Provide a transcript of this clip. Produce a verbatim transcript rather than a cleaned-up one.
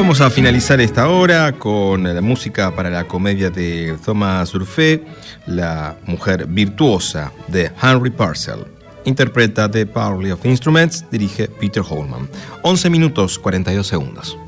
Vamos a finalizar esta hora con la música para la comedia de Thomas Urfé, La mujer virtuosa, de Henry Purcell. Interpreta The Parley of Instruments, dirige Peter Holman. once minutos cuarenta y dos segundos.